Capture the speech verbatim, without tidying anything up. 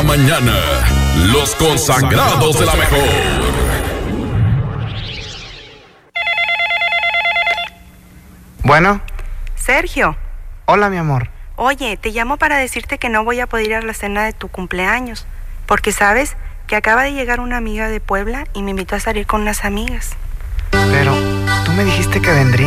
mañana. Los consagrados de la mejor. Bueno. Sergio. Hola, mi amor. Oye, te llamo para decirte que no voy a poder ir a la cena de tu cumpleaños. Porque sabes que acaba de llegar una amiga de Puebla y me invitó a salir con unas amigas. Pero tú me dijiste que vendría.